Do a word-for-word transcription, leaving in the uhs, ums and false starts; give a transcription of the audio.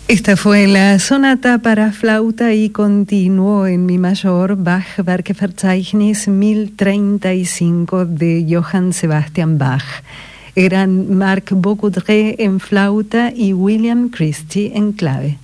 Esta fue la sonata para flauta y continuo en mi mayor, Bach Werkverzeichnis mil treinta y cinco de Johann Sebastian Bach. Eran Marc Bourgeois en flauta y William Christie en clave.